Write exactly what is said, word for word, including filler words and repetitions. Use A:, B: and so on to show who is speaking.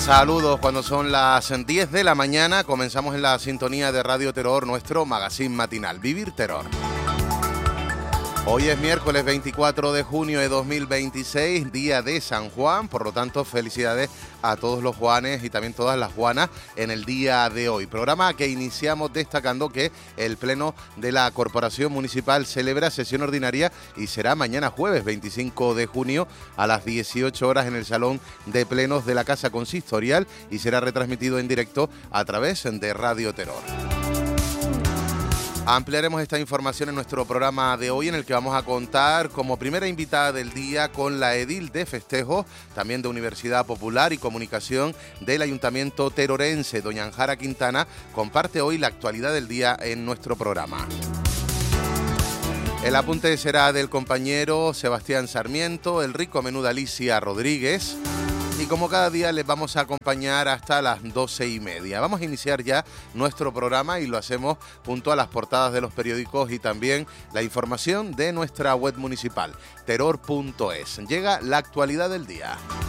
A: Saludos, cuando son las diez de la mañana comenzamos en la sintonía de Radio Terror, nuestro magazine matinal, Vivir Terror. Hoy es miércoles veinticuatro de junio de dos mil veintiséis, día de San Juan, por lo tanto felicidades a todos los Juanes y también todas las Juanas en el día de hoy. Programa que iniciamos destacando que el Pleno de la Corporación Municipal celebra sesión ordinaria y será mañana jueves veinticinco de junio a las dieciocho horas en el Salón de Plenos de la Casa Consistorial y será retransmitido en directo a través de Radio Terror. Ampliaremos esta información en nuestro programa de hoy, en el que vamos a contar como primera invitada del día con la edil de festejos, también de Universidad Popular y Comunicación del Ayuntamiento Terorense, doña Anjara Quintana, comparte hoy la actualidad del día en nuestro programa. El apunte será del compañero Sebastián Sarmiento, el rico menú de Alicia Rodríguez. Y como cada día les vamos a acompañar hasta las doce y media. Vamos a iniciar ya nuestro programa y lo hacemos junto a las portadas de los periódicos y también la información de nuestra web municipal, terror punto es. Llega la actualidad del día.